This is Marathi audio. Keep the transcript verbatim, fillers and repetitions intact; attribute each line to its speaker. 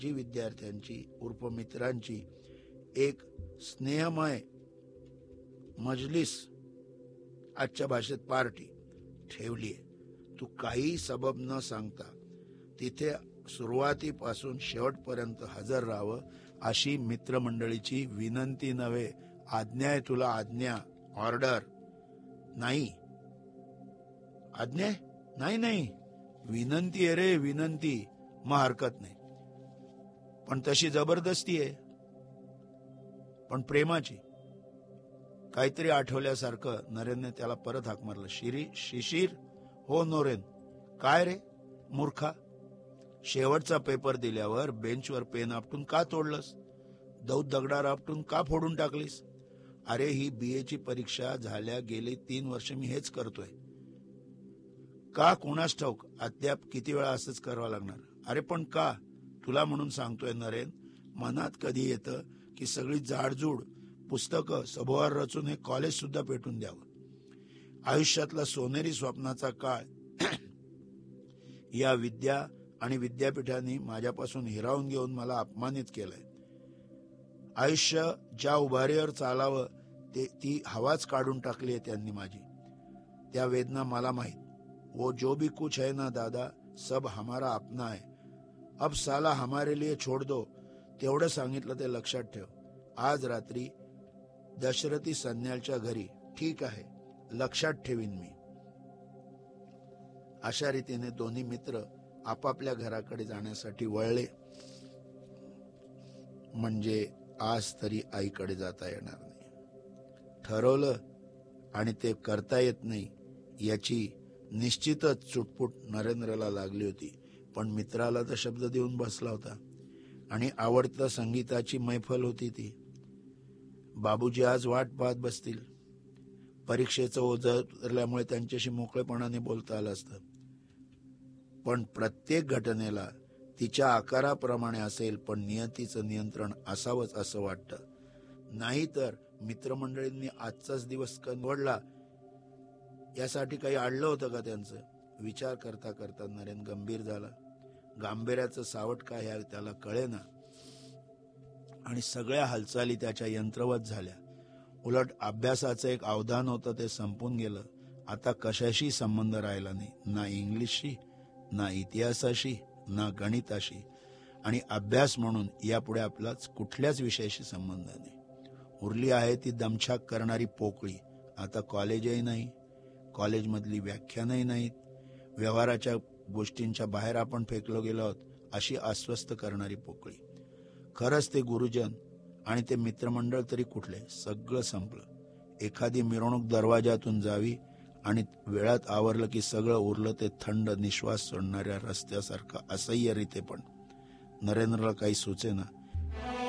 Speaker 1: जी विद्यार्थ्यांची उर्फ मित्रांची एक स्नेहमय मजलिस, आजच्या भाषेत पार्टी ठेवलीये. तू काही सबब न सांगता तिथे सुरुवातीपासून शेवटपर्यंत हजर राहावं अशी मित्रमंडळीची विनंती नव्हे, आज्ञा आहे तुला. आज्ञा, ऑर्डर नाही. आज्ञा नाही नाही विनंती आहे रे, विनंती. मग हरकत नाही, पण तशी जबरदस्ती आहे, पण प्रेमाची. काहीतरी आठवल्यासारखं नरेनने त्याला परत हाक मारलं. शिरी शिशिर हो नोरेन. काय रे मूर्खा, शेवटचा पेपर दिल्यावर बेंचवर पेन आपटून का तोडलंस? दौत दगडार आपटून का फोडून टाकलीस? अरे ही बीए ची परीक्षा झाल्या गेली तीन वर्ष मी हेच करतोय. का कुणास ठाऊक, अद्याप किती वेळा असंच करावं लागणार. अरे पण का? तुला म्हणून सांगतोय नरेन. मनात कधी येतं की सगळी जाडजूड पुस्तकं सभोवार रचून हे कॉलेज सुद्धा पेटून द्यावं. आयुष्यातला सोनेरी स्वप्नाचा काळ या विद्या आणि विद्यापीठांनी माझ्यापासून हिरावून घेऊन मला अपमानित केलंय. आयुष्य ज्या उभारीवर चालावं ते ती हवाच काढून टाकली आहे त्यांनी माझी. त्या वेदना मला माहित. वो जो भी कुछ है ना दादा, सब हमारा अपना है. अब साला हमारे लिए छोड़ दो. तेवढं सांगितलं ते लक्षात ठेव. आज रात्री दशरथी सन्यालच्या घरी. ठीक आहे, लक्षात ठेवीन मी. अशा रीतीने दोन्ही मित्र आपापल्या घराकडे जाण्यासाठी वळले. म्हणजे आज तरी आईकडे जाता येणार नाही. ठरवलं आणि ते करता येत नाही याची निश्चितच चुटपुट नरेंद्रला लागली होती. पण मित्राला तर शब्द देऊन बसला होता आणि आवडत्या संगीताची मैफल होती ती. बाबूजी आज वाट पाहत बसतील. परीक्षेचं ओझं उतरल्यामुळे त्यांच्याशी मोकळेपणाने बोलता आलं असतं. पण प्रत्येक घटनेला तिच्या आकाराप्रमाणे असेल, पण नियतीचं नियंत्रण असावंच असं वाटतं. नाहीतर मित्रमंडळींनी आजचाच दिवस निवडला यासाठी काही अडलं होतं का त्यांचं? विचार करता करता नरेन गंभीर झाला. गांभीर्याचं सावट काय ह्या त्याला कळेना आणि सगळ्या हालचाली त्याच्या यंत्रवत झाल्या. उलट अभ्यासाचं एक अवधान होतं ते संपून गेलं. आता कशाशी संबंध राहिला नाही, ना इंग्लिशशी, ना इतिहासाशी, ना गणिताशी. आणि अभ्यास म्हणून यापुढे आपलाच कुठल्याच विषयाशी संबंध नाही. उरली आहे ती दमछाक करणारी पोकळी. आता कॉलेजही नाही, कॉलेजमधली व्याख्यानही नाहीत, व्यवहाराच्या गोष्टींच्या बाहेर आपण फेकलो गेलो आहोत अशी अस्वस्थ करणारी पोकळी. खरंच ते गुरुजन आणि ते मित्रमंडळ तरी कुठले? सगळं संपलं. एखादी मिरवणूक दरवाजातून जावी आणि वेळात आवरलं की सगळं उरलं ते थंड निश्वास सोडणाऱ्या रस्त्यासारखं असह्य रीते. पण नरेंद्रला काही सुचेना.